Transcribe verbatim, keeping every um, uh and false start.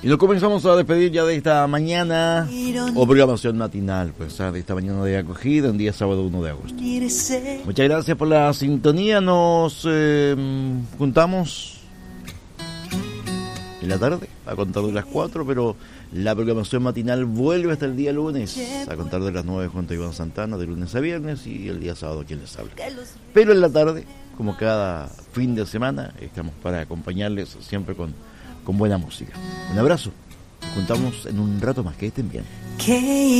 Y nos comenzamos a despedir ya de esta mañana, o programación matinal, pues, de esta mañana de acogida, en día sábado uno de agosto. Muchas gracias por la sintonía, nos eh, juntamos en la tarde, a contar de las cuatro, pero la programación matinal vuelve hasta el día lunes, a contar de las nueve junto a Iván Santana, de lunes a viernes, y el día sábado quien les habla. Pero en la tarde, como cada fin de semana, estamos para acompañarles siempre con, con buena música. Un abrazo, nos juntamos en un rato más, que estén bien.